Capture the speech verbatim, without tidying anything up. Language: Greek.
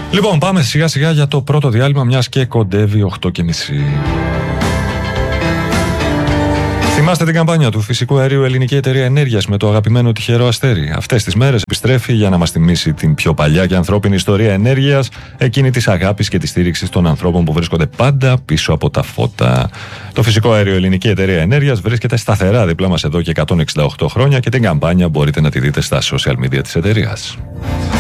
Λοιπόν, πάμε σιγά σιγά για το πρώτο διάλειμμα, μιας και κοντεύει οκτώ και μισή. Θυμάστε την καμπάνια του φυσικού αερίου Ελληνική Εταιρεία Ενέργειας με το αγαπημένο τυχερό αστέρι? Αυτές τις μέρες επιστρέφει για να μας θυμίσει την πιο παλιά και ανθρώπινη ιστορία ενέργειας, εκείνη της αγάπης και της στήριξης των ανθρώπων που βρίσκονται πάντα πίσω από τα φώτα. Το φυσικό αέριο Ελληνική Εταιρεία Ενέργειας βρίσκεται σταθερά δίπλα μας εδώ και εκατόν εξήντα οκτώ χρόνια και την καμπάνια μπορείτε να τη δείτε στα social media της εταιρείας.